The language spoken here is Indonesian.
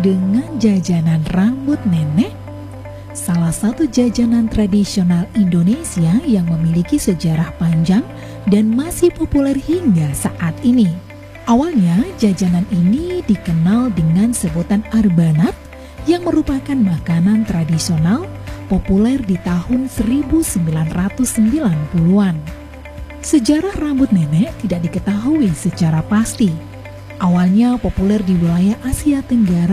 dengan jajanan rambut nenek, salah satu jajanan tradisional Indonesia yang memiliki sejarah panjang dan masih populer hingga saat ini. Awalnya jajanan ini dikenal dengan sebutan arbanat yang merupakan makanan tradisional populer di tahun 1990-an. Sejarah rambut nenek tidak diketahui secara pasti. Awalnya populer di wilayah Asia Tenggara